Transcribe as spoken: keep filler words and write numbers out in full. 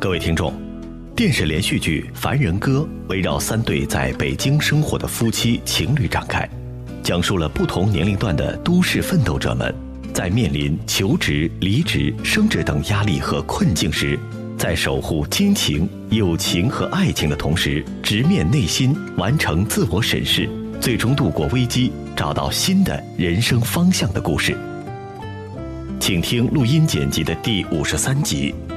各位听众，电视连续剧《凡人歌》围绕三对在北京生活的夫妻情侣展开，讲述了不同年龄段的都市奋斗者们在面临求职、离职、升职等压力和困境时，在守护亲情、友情和爱情的同时，直面内心，完成自我审视，最终度过危机，找到新的人生方向的故事。请听录音剪辑的第五十三集《